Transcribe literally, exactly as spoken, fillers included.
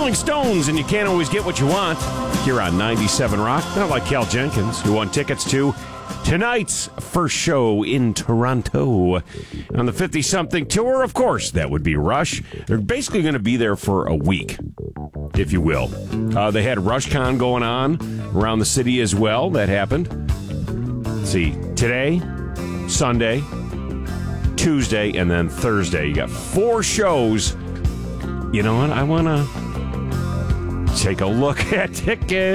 Rolling Stones, and you can't always get what you want here on ninety-seven Rock. Not like Cal Jenkins, who won tickets to tonight's first show in Toronto on the fifty-something tour. Of course, that would be Rush. They're basically going to be there for a week, if you will. Uh, they had RushCon going on around the city as well. That happened. Let's see, today, Sunday, Tuesday, and then Thursday. You got four shows. You know what? I want to take a look at tickets.